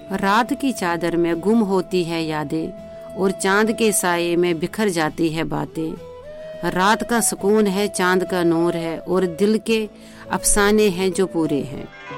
रात की चादर में गुम होती है यादें और चांद के साये में बिखर जाती है बातें। रात का सुकून है, चांद का नूर है और दिल के अफसाने हैं जो पूरे हैं।